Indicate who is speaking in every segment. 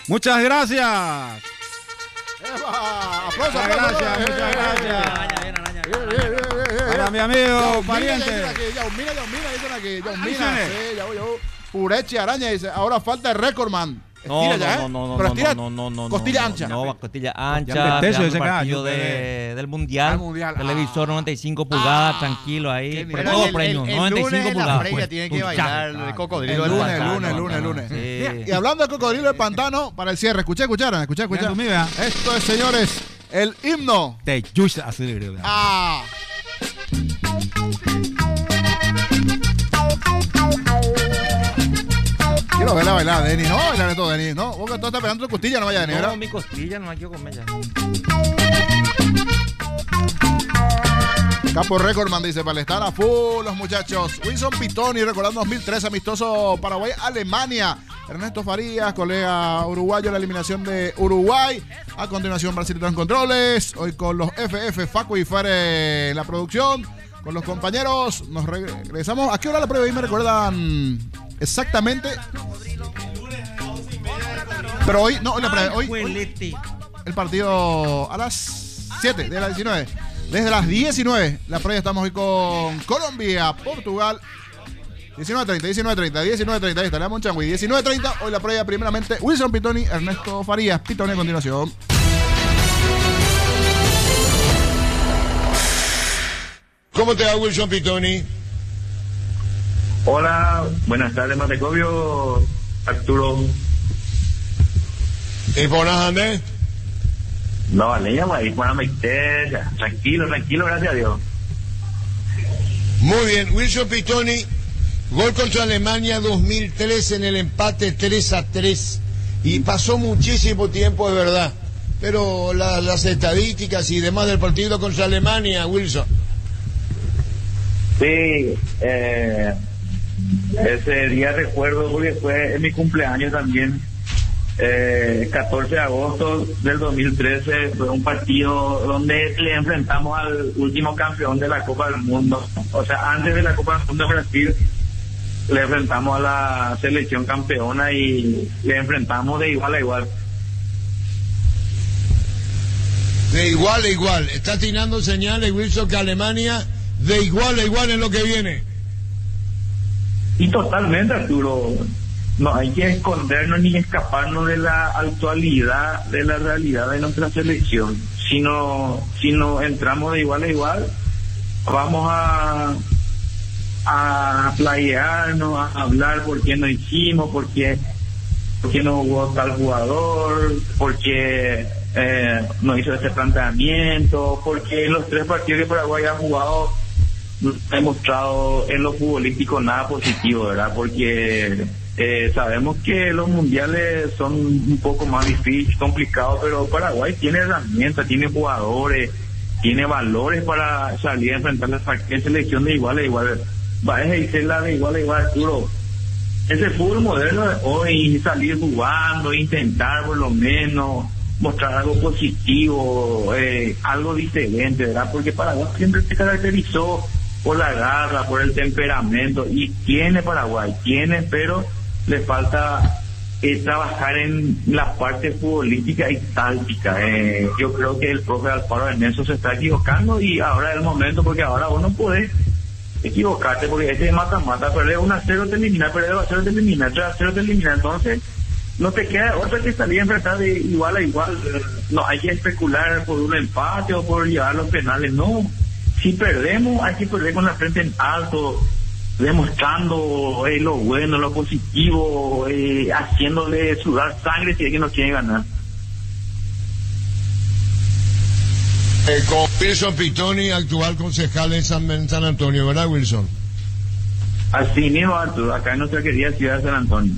Speaker 1: Muchas gracias.
Speaker 2: Aplausos,
Speaker 1: muchas gracias. Para mi amigo, pariente.
Speaker 2: Yaumina, dicen aquí. Yaumina, Purechi, Araña, dice, ahora falta el Recordman.
Speaker 3: No,
Speaker 2: costilla ancha.
Speaker 3: No, costilla ancha. Partido del Mundial. Televisor 95 pulgadas, tranquilo ahí.
Speaker 4: Pero
Speaker 3: todo premio, 95 pulgadas.
Speaker 4: La previa tiene que bailar el cocodrilo del pantano.
Speaker 2: Lunes. Y hablando del cocodrilo del pantano, para el cierre, escucharon. Esto es, señores, el himno. Quiero verla bailar, Denis. No, bailar de todo, Denis. No, vos que tú estás pegando tu costilla, no vaya, Denis, ¿verdad?
Speaker 3: No, mi costilla no la quiero comer ya.
Speaker 2: Capo Recordman dice, para estar a full los muchachos. Wilson Pitoni, recordando 2003, amistoso Paraguay-Alemania. Ernesto Farías, colega uruguayo, la eliminación de Uruguay. A continuación, Brasil en controles. Hoy con los FF, Facu y Fere en la producción. Con los compañeros, nos regresamos. ¿A qué hora la prueba? Ahí me recuerdan exactamente. Pero hoy, no, hoy el partido a las 7 de las 19. Desde las 19, la previa estamos hoy con Colombia, Portugal. 19:30, ahí está, le damos un changüí. 19:30, hoy la previa primeramente Wilson Pitoni, Ernesto Farías. Pitoni a continuación.
Speaker 5: ¿Cómo te va, Wilson Pitoni?
Speaker 6: Hola, buenas tardes, Matecobio, Arturo.
Speaker 5: ¿Y por nada, Andrés?
Speaker 6: No, vale, ya voy a meter. Tranquilo, gracias a Dios.
Speaker 5: Muy bien, Wilson Pitoni, gol contra Alemania 2003 en el empate 3-3. Y pasó muchísimo tiempo, de verdad. Pero las estadísticas y demás del partido contra Alemania, Wilson.
Speaker 6: Sí, ese día recuerdo porque fue en mi cumpleaños también. 14 de agosto del 2013 fue un partido donde le enfrentamos al último campeón de la Copa del Mundo. O sea, antes de la Copa del Mundo de Brasil le enfrentamos a la selección campeona y le enfrentamos de igual a igual.
Speaker 5: De igual a igual. Está tirando señales, Wilson, que Alemania de igual a igual en lo que viene.
Speaker 6: Y totalmente, Arturo. No hay que escondernos ni escaparnos de la actualidad, de la realidad de nuestra selección. Si no entramos de igual a igual, vamos a playarnos, a hablar por qué no hicimos, por qué no jugó tal jugador, por qué no hizo ese planteamiento, porque los 3 partidos que Paraguay ha jugado no ha demostrado en lo futbolístico nada positivo, ¿verdad? Porque sabemos que los mundiales son un poco más difíciles, complicados, pero Paraguay tiene herramientas, tiene jugadores, tiene valores para salir a enfrentar la selección de igual a igual. Va a decir la de igual a igual, Arturo. Ese fútbol moderno de hoy, salir jugando, intentar por lo menos mostrar algo positivo, algo diferente, ¿verdad? Porque Paraguay siempre se caracterizó por la garra, por el temperamento, y tiene Paraguay, pero le falta trabajar en la parte futbolística y táctica. Yo creo que el profe Alfaro Ernesto se está equivocando y ahora es el momento, porque ahora vos no podés equivocarte, porque este es mata-mata, perder 1-0 te elimina, perder 2-0 te elimina, 3-0 te elimina, entonces no te queda otra que salir a enfrentar de igual a igual. No hay que especular por un empate o por llevar los penales, no. Si perdemos, hay que perder con la frente en alto, demostrando lo bueno, lo positivo, haciéndole sudar sangre si es que no quiere ganar.
Speaker 5: Con Wilson Pitoni, actual concejal en San Antonio, ¿verdad, Wilson?
Speaker 6: Así mismo, Arturo, acá en nuestra querida ciudad de San Antonio.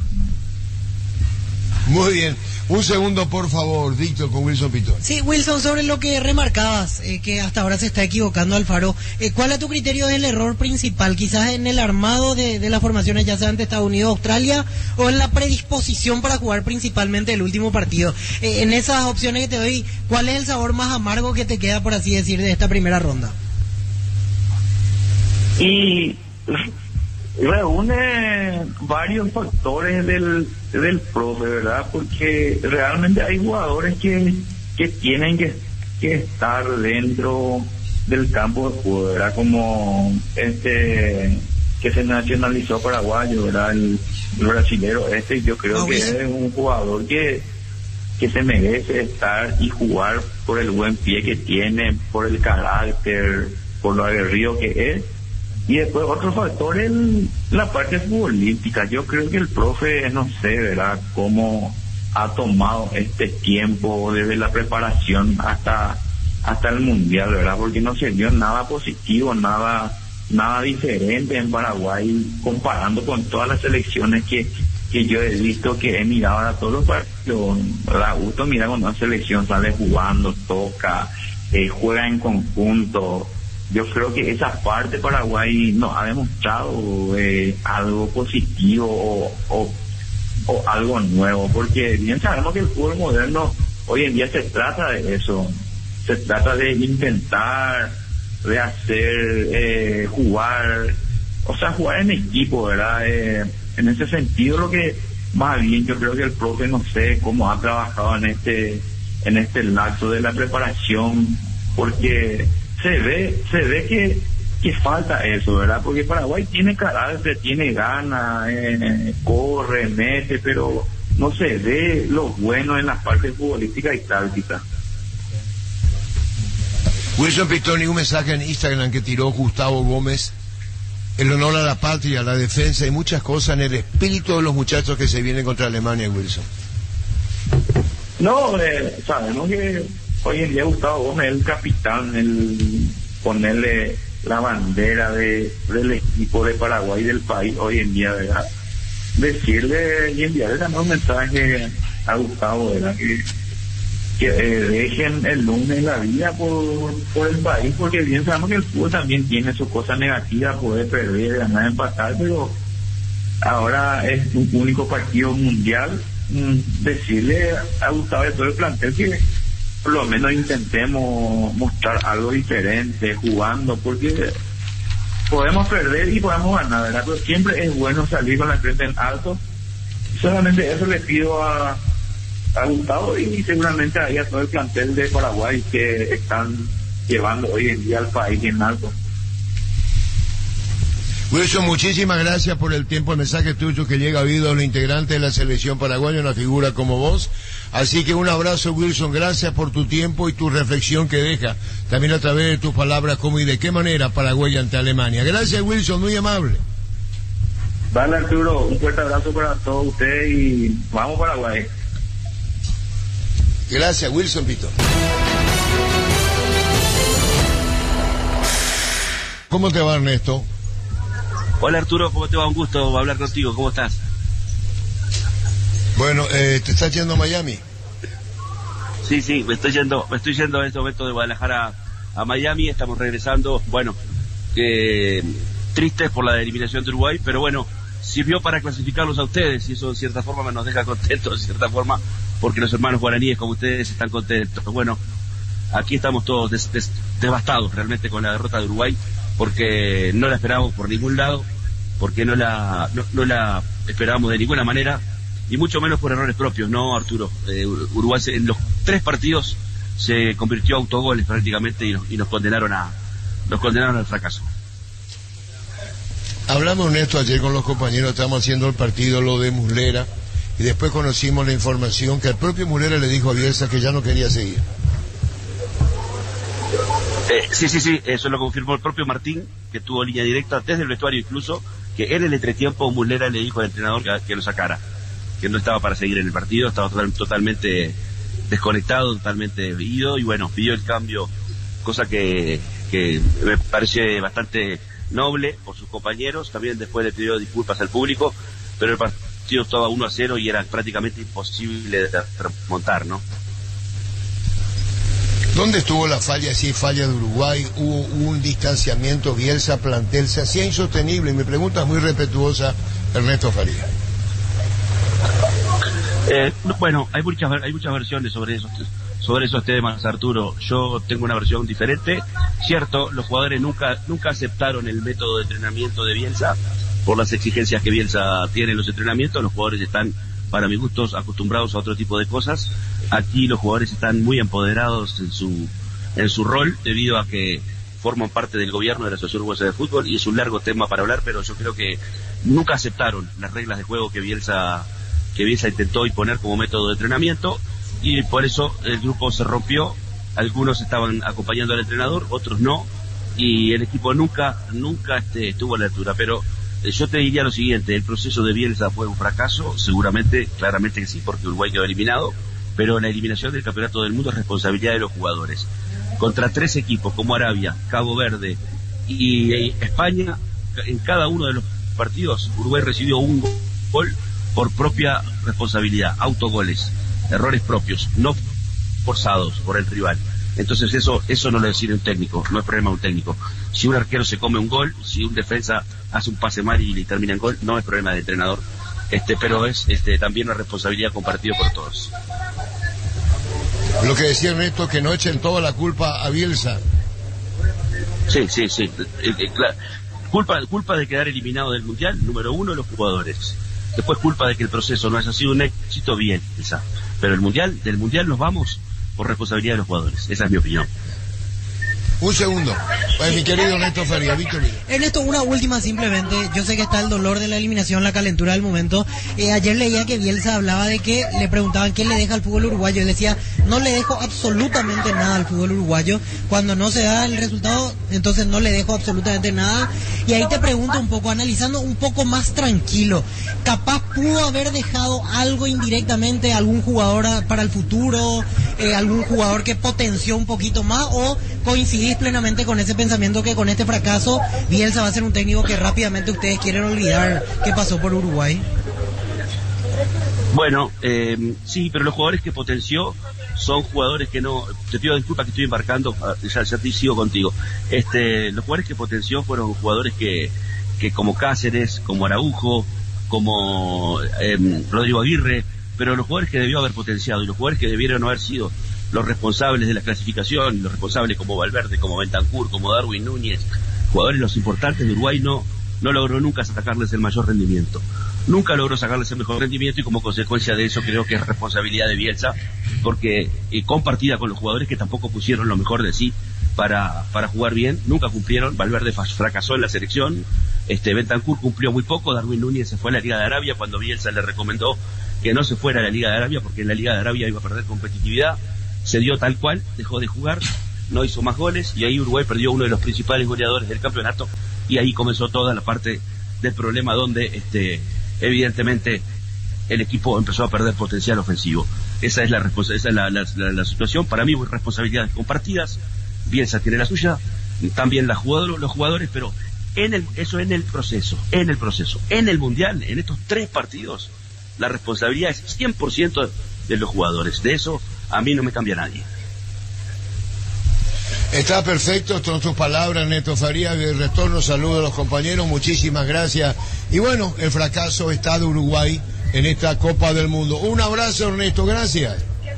Speaker 5: Muy bien. Un segundo, por favor, Víctor, con Wilson Pitoni.
Speaker 7: Sí, Wilson, sobre lo que remarcabas, que hasta ahora se está equivocando Alfaro, ¿cuál a tu criterio es el error principal? ¿Quizás en el armado de las formaciones, ya sea ante Estados Unidos o Australia, o en la predisposición para jugar principalmente el último partido? En esas opciones que te doy, ¿cuál es el sabor más amargo que te queda, por así decir, de esta primera ronda?
Speaker 6: Y reúne varios factores del profe, ¿verdad? Porque realmente hay jugadores que tienen que estar dentro del campo de juego, ¿verdad? Como que se nacionalizó paraguayo, ¿verdad? El brasilero yo creo que es un jugador que se merece estar y jugar por el buen pie que tiene, por el carácter, por lo aguerrido que es. Y después otro factor es la parte futbolística. Yo creo que el profe, no sé, ¿verdad?, cómo ha tomado este tiempo desde la preparación hasta el mundial, ¿verdad? Porque no se vio nada positivo, nada diferente en Paraguay, comparando con todas las selecciones que yo he visto, que he mirado a todos los partidos. Da gusto mirar cuando una selección sale jugando, toca, juega en conjunto. Yo creo que esa parte Paraguay nos ha demostrado algo positivo o algo nuevo, porque bien sabemos que el fútbol moderno hoy en día se trata de eso, se trata de intentar, de hacer, jugar en equipo, ¿verdad? En ese sentido, lo que más bien yo creo que el profe, no sé cómo ha trabajado en este lapso de la preparación, porque se ve que falta eso, ¿verdad? Porque Paraguay tiene carácter, tiene ganas, corre, mete, pero no se ve lo bueno en las partes futbolísticas y tácticas.
Speaker 8: Wilson Pitoni, un mensaje en Instagram que tiró Gustavo Gómez: el honor a la patria, la defensa y muchas cosas en el espíritu de los muchachos que se vienen contra Alemania, Wilson.
Speaker 6: No, sabemos que hoy en día Gustavo Gómez es el capitán, el ponerle la bandera del equipo de Paraguay, del país hoy en día, ¿verdad? Decirle y enviarle también un mensaje a Gustavo, ¿verdad? Que dejen el lunes la vida por el país, porque bien sabemos que el fútbol también tiene sus cosas negativas, poder perder, ganar, empatar, pero ahora es un único partido mundial. Decirle a Gustavo y a todo el plantel que por lo menos intentemos mostrar algo diferente jugando, porque podemos perder y podemos ganar, ¿verdad? Pero siempre es bueno salir con la frente en alto. Solamente eso le pido a Gustavo y seguramente ahí a todo el plantel de Paraguay que están llevando hoy en día al país en alto.
Speaker 8: Wilson, muchísimas gracias por el tiempo, el mensaje tuyo que llega a oídos a los integrantes de la selección paraguaya, una figura como vos. Así que un abrazo, Wilson, gracias por tu tiempo y tu reflexión que deja, también a través de tus palabras, cómo y de qué manera Paraguay ante Alemania. Gracias, Wilson, muy amable.
Speaker 6: Vale, Arturo, un fuerte abrazo para todos ustedes y vamos Paraguay.
Speaker 8: Gracias, Wilson Pito. ¿Cómo te va, Ernesto?
Speaker 9: Hola, Arturo, ¿cómo te va? Un gusto hablar contigo, ¿cómo estás?
Speaker 8: Bueno, ¿te estás yendo a Miami?
Speaker 9: Sí, me estoy yendo en este momento de Guadalajara a Miami, estamos regresando, bueno, tristes por la eliminación de Uruguay, pero bueno, sirvió para clasificarlos a ustedes y eso de cierta forma nos deja contentos, de cierta forma, porque los hermanos guaraníes como ustedes están contentos. Bueno, aquí estamos todos devastados realmente con la derrota de Uruguay, porque no la esperábamos por ningún lado, porque no la esperábamos de ninguna manera, y mucho menos por errores propios, ¿no, Arturo? Uruguay en los 3 partidos se convirtió a autogoles prácticamente y nos condenaron al fracaso.
Speaker 8: Hablamos, Ernesto, ayer con los compañeros, estábamos haciendo el partido, lo de Muslera, y después conocimos la información que el propio Muslera le dijo a Bielsa que ya no quería seguir.
Speaker 9: Sí, eso lo confirmó el propio Martín, que tuvo línea directa desde el vestuario incluso, que en el entretiempo Muslera le dijo al entrenador que lo sacara, que no estaba para seguir en el partido, estaba totalmente desconectado, totalmente ido, y bueno, pidió el cambio, cosa que me parece bastante noble por sus compañeros. También después le pidió disculpas al público, pero el partido estaba 1-0 y era prácticamente imposible de remontar, ¿no?
Speaker 8: ¿Dónde estuvo la falla, si falla de Uruguay? Hubo un distanciamiento, Bielsa, plantel, se hacía insostenible. Mi pregunta es muy respetuosa, Ernesto Farías.
Speaker 9: Bueno, hay muchas versiones sobre esos temas, Arturo. Yo tengo una versión diferente. Cierto, los jugadores nunca aceptaron el método de entrenamiento de Bielsa, por las exigencias que Bielsa tiene en los entrenamientos. Los jugadores están, para mi gustos, acostumbrados a otro tipo de cosas. Aquí los jugadores están muy empoderados en su rol, debido a que forman parte del gobierno de la Asociación Uruguaya de Fútbol, y es un largo tema para hablar, pero yo creo que nunca aceptaron las reglas de juego que Bielsa intentó imponer como método de entrenamiento, y por eso el grupo se rompió. Algunos estaban acompañando al entrenador, otros no, y el equipo nunca estuvo a la altura. Pero yo te diría lo siguiente: el proceso de Bielsa fue un fracaso, seguramente, claramente que sí, porque Uruguay quedó eliminado, pero la eliminación del Campeonato del Mundo es responsabilidad de los jugadores. Contra 3 equipos como Arabia, Cabo Verde y España, en cada uno de los partidos Uruguay recibió un gol por propia responsabilidad, autogoles, errores propios, no forzados por el rival. Entonces eso no lo decide un técnico, no es problema de un técnico. Si un arquero se come un gol, si un defensa hace un pase mal y le termina en gol, no es problema del entrenador, pero es también una responsabilidad compartida por todos.
Speaker 8: Lo que decía Ernesto, que no echen toda la culpa a Bielsa.
Speaker 9: Sí. Claro. Culpa de quedar eliminado del Mundial, número 1, los jugadores. Después culpa de que el proceso no haya sido un éxito, Bielsa. Pero del Mundial nos vamos por responsabilidad de los jugadores. Esa es mi opinión.
Speaker 8: Un segundo. Mi querido Ernesto Farías, Víctor.
Speaker 7: Ernesto, una última simplemente. Yo sé que está el dolor de la eliminación, la calentura del momento. Ayer leía que Bielsa hablaba de que le preguntaban qué le deja al fútbol uruguayo. Él decía, no le dejo absolutamente nada al fútbol uruguayo. Cuando no se da el resultado, entonces no le dejo absolutamente nada. Y ahí te pregunto un poco, analizando un poco más tranquilo, capaz pudo haber dejado algo indirectamente, algún jugador para el futuro, algún jugador que potenció un poquito más, o coincidís plenamente con ese pensamiento que con este fracaso Bielsa va a ser un técnico que rápidamente ustedes quieren olvidar que pasó por Uruguay?
Speaker 9: Bueno, sí, pero los jugadores que potenció son jugadores que no... Te pido disculpas que estoy embarcando, ya te sigo contigo. Los jugadores que potenció fueron jugadores que como Cáceres, como Araujo, como Rodrigo Aguirre, pero los jugadores que debió haber potenciado y los jugadores que debieron haber sido los responsables de la clasificación, los responsables como Valverde, como Bentancur, como Darwin Núñez, jugadores los importantes de Uruguay, no logró nunca sacarles el mayor rendimiento. Nunca logró sacarles el mejor rendimiento, y como consecuencia de eso creo que es responsabilidad de Bielsa, porque compartida con los jugadores que tampoco pusieron lo mejor de sí para jugar bien, nunca cumplieron. Valverde fracasó en la selección, Bentancur cumplió muy poco, Darwin Núñez se fue a la Liga de Arabia cuando Bielsa le recomendó que no se fuera a la Liga de Arabia porque en la Liga de Arabia iba a perder competitividad. Se dio tal cual, dejó de jugar, no hizo más goles, y ahí Uruguay perdió uno de los principales goleadores del campeonato, y ahí comenzó toda la parte del problema donde evidentemente el equipo empezó a perder potencial ofensivo. Esa es la situación. Para mí, responsabilidades compartidas. Bielsa tiene la suya, también los jugadores, pero eso en el proceso. En el Mundial, en estos 3 partidos, la responsabilidad es 100% de los jugadores. De eso a mí no me cambia nadie.
Speaker 8: Está perfecto, son tus palabras, Ernesto Farías. De retorno, saludo a los compañeros, muchísimas gracias. Y bueno, el fracaso está de Uruguay en esta Copa del Mundo. Un abrazo, Ernesto, gracias.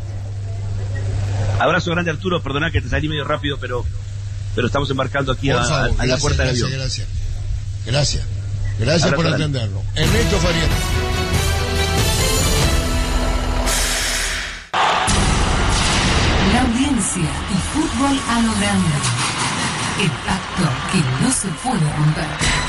Speaker 9: Abrazo grande, Arturo, perdona que te salí medio rápido, pero estamos embarcando aquí a la puerta del avión.
Speaker 8: Gracias por atenderlo. Ernesto Farías.
Speaker 10: La audiencia y fútbol a lo grande. El pacto que no se puede romper.